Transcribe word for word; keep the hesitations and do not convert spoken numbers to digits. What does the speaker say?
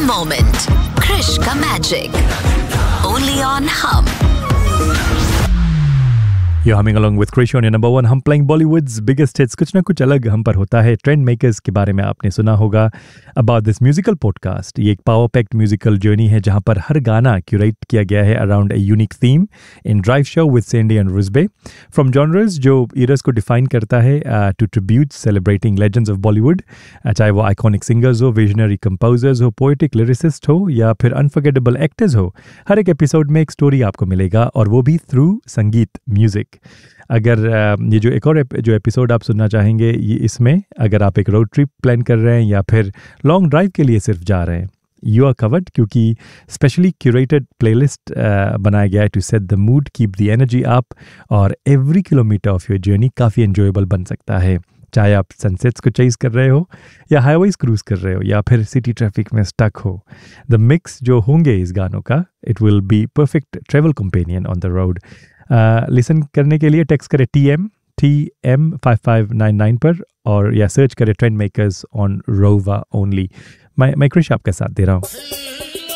moment. Krish ka magic. Only on Hum. You're humming along with Krish on your number one. हम playing Bollywood's biggest hits. कुछ ना कुछ अलग हम पर होता है. ट्रेंड मेकर्स के बारे में आपने सुना होगा. About this musical podcast. ये एक power packed musical journey है जहाँ पर हर गाना क्यूरेट किया गया है around a unique theme in Drive Show with Sandy and Rusbe. From genres जो eras को define करता है uh, to tributes celebrating legends of Bollywood. uh, चाहे वो iconic singers हो, visionary composers हो, poetic lyricists हो या फिर unforgettable actors हो. हर एक एपिसोड में एक स्टोरी आपको मिलेगा और वो भी थ्रू संगीत म्यूजिक. अगर ये जो एक और जो एपिसोड आप सुनना चाहेंगे ये इसमें अगर आप एक रोड ट्रिप प्लान कर रहे हैं या फिर लॉन्ग ड्राइव के लिए सिर्फ जा रहे हैं, यू आर कवर्ड क्योंकि स्पेशली क्यूरेटेड प्लेलिस्ट बनाया गया है to set the mood, keep the energy up और every kilometre of your journey काफ़ी एन्जॉयबल बन सकता है. चाहे आप सनसेट्स को चेज कर रहे हो या हाईवेज क्रूज कर रहे हो या फिर सिटी ट्रैफिक में स्टक हो, द मिक्स जो होंगे इस गानों का it will be perfect travel companion on the road. Listen करने के लिए टेक्स्ट करें T M T M five five nine nine पर और या सर्च करें ट्रेंड मेकर्स ऑन रोवा ओनली. मैं मैं क्रिश आपका साथ दे रहा हूँ.